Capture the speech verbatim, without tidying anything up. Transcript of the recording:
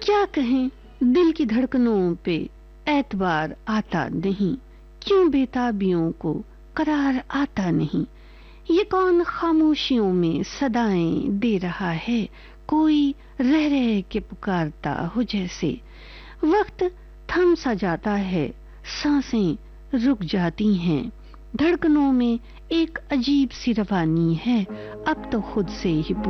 क्या कहें, दिल की धड़कनों पे एतबार आता नहीं, क्यों बेताबियों को करार आता नहीं। ये कौन खामोशियों में सदाएं दे रहा है, कोई रह रह के पुकारता हो जैसे। वक्त थम सा जाता है, सांसें रुक जाती हैं, धड़कनों में एक अजीब सी रवानी है, अब तो खुद से ही